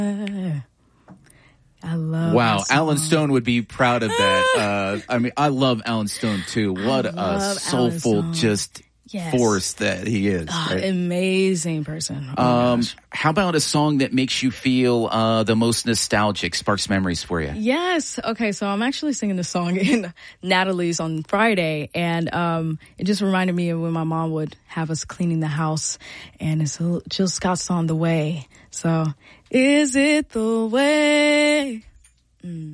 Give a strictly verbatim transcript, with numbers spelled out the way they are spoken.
I love Wow, Alan Stone would be proud of that. Uh, I mean, I love Alan Stone too. What a soulful, just yes. force that he is. Oh, right? Amazing person. Oh um, how about a song that makes you feel uh, the most nostalgic, sparks memories for you? Yes. Okay, so I'm actually singing the song in Natalie's on Friday, and um, it just reminded me of when my mom would have us cleaning the house, and it's a Jill Scott's On the Way. So, is it the way? Mm.